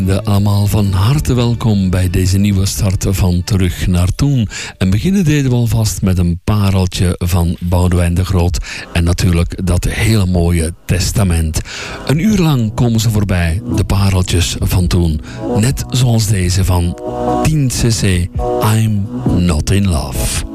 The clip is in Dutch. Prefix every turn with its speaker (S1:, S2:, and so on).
S1: Allemaal van harte welkom bij deze nieuwe start van Terug naar Toen. En beginnen deden we alvast met een pareltje van Boudewijn de Groot. En natuurlijk dat hele mooie Testament. Een uur lang komen ze voorbij, de pareltjes van toen. Net zoals deze van 10cc, I'm Not in Love.